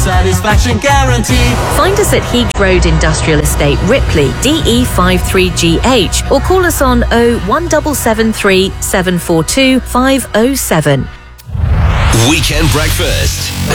Satisfaction guaranteed. Find us at Heath Road Industrial Estate, Ripley, DE53GH, or call us on 01773 742 507. Weekend Breakfast.